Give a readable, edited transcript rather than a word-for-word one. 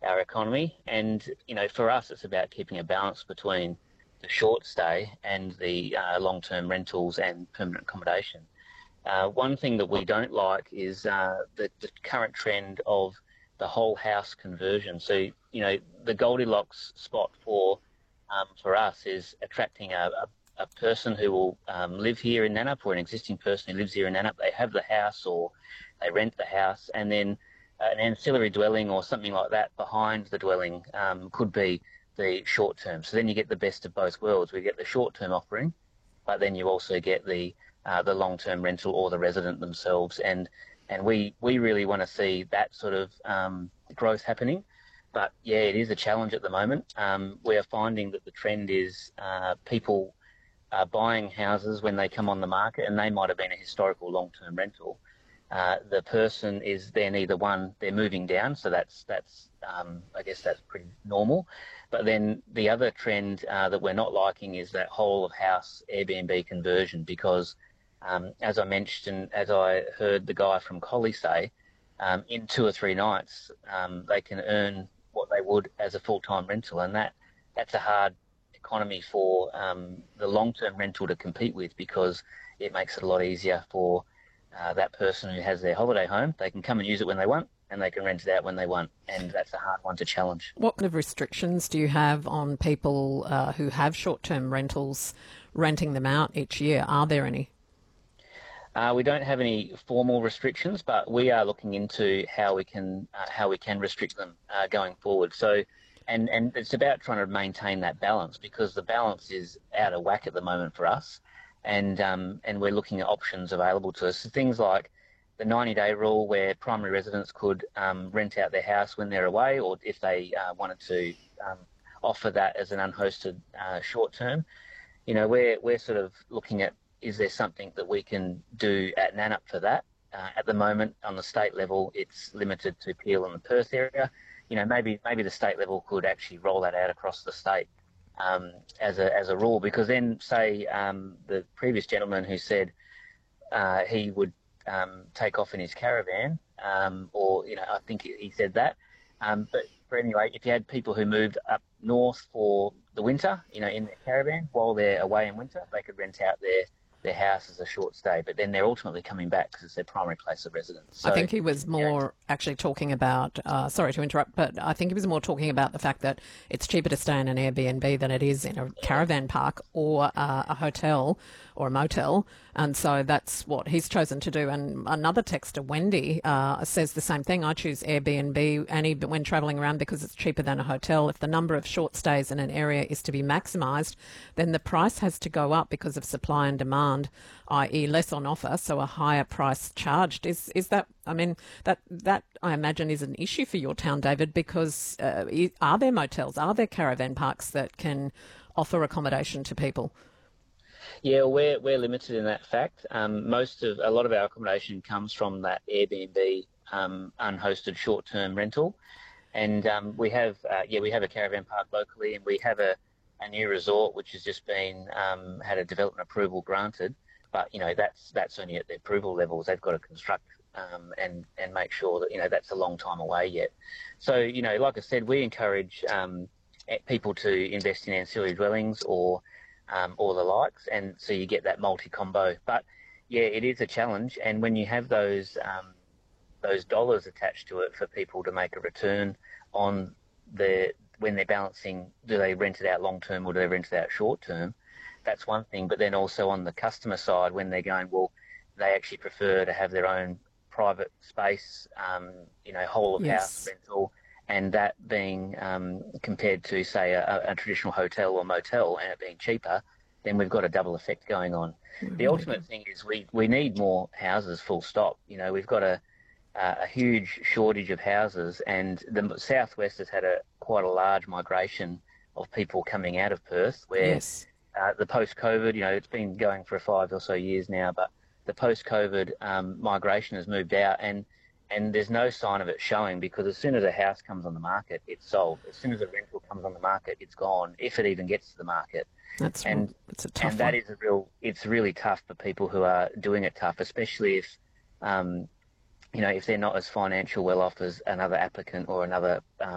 our economy. And, for us, it's about keeping a balance between the short stay and the long-term rentals and permanent accommodation. One thing that we don't like is the current trend of the whole house conversion. So, the Goldilocks spot for us is attracting a person who will live here in Nannup, or an existing person who lives here in Nannup. They have the house or they rent the house, and then an ancillary dwelling or something like that behind the dwelling could be the short term. So then you get the best of both worlds. We get the short term offering, but then you also get the long term rental or the resident themselves. And we really want to see that sort of growth happening. But yeah, it is a challenge at the moment. We are finding that the trend is people are buying houses when they come on the market, and they might have been a historical long term rental. The person is then either they're moving down, so that's I guess that's pretty normal. But then the other trend that we're not liking is that whole of house Airbnb conversion, because as I mentioned, as I heard the guy from Collie say, in 2 or 3 nights they can earn what they would as a full-time rental, and that's a hard economy for the long-term rental to compete with, because it makes it a lot easier for that person who has their holiday home. They can come and use it when they want, and they can rent it out when they want, and that's a hard one to challenge. What kind of restrictions do you have on people who have short-term rentals renting them out each year? Are there any? We don't have any formal restrictions, but we are looking into how we can restrict them going forward. So, and it's about trying to maintain that balance, because the balance is out of whack at the moment for us, and we're looking at options available to us. So things like the 90-day rule, where primary residents could rent out their house when they're away, or if they wanted to offer that as an unhosted short term. We're sort of looking at, is there something that we can do at Nannup for that? At the moment, on the state level, it's limited to Peel and the Perth area. Maybe the state level could actually roll that out across the state as a rule, because then, say, the previous gentleman who said he would take off in his caravan, or I think he said that. But anyway, if you had people who moved up north for the winter, in their caravan while they're away in winter, they could rent out their house as a short stay, but then they're ultimately coming back because it's their primary place of residence. So, I think he was more actually talking about, sorry to interrupt, but I think he was more talking about the fact that it's cheaper to stay in an Airbnb than it is in a caravan park or a hotel or a motel. And so that's what he's chosen to do. And another texter, Wendy, says the same thing. I choose Airbnb, Annie, but when travelling around, because it's cheaper than a hotel. If the number of short stays in an area is to be maximised, then the price has to go up because of supply and demand, i.e. less on offer, so a higher price charged. Is that, that I imagine is an issue for your town, David, because are there motels, are there caravan parks that can offer accommodation to people? Yeah, we're limited in that fact. A lot of our accommodation comes from that Airbnb unhosted short-term rental, and we have a caravan park locally, and we have a new resort which has just been had a development approval granted, but that's only at the approval levels. They've got to construct and make sure that that's a long time away yet. So like I said, we encourage people to invest in ancillary dwellings or the likes, and so you get that multi-combo. But yeah, it is a challenge, and when you have those dollars attached to it for people to make a return on when they're balancing, do they rent it out long term or do they rent it out short term? That's one thing. But then also on the customer side, when they're going, well, they actually prefer to have their own private space, whole of house rental, and that being compared to, say, a traditional hotel or motel, and it being cheaper, then we've got a double effect going on. Mm-hmm. The ultimate thing is we need more houses, full stop. We've got a huge shortage of houses, and the southwest has had quite a large migration of people coming out of Perth, where the post-COVID, it's been going for 5 or so years now, but the post-COVID migration has moved out, and there's no sign of it showing, because as soon as a house comes on the market, it's sold. As soon as a rental comes on the market, it's gone, if it even gets to the market. It's a tough one. That is it's really tough for people who are doing it tough, especially if if they're not as financial well off as another applicant or another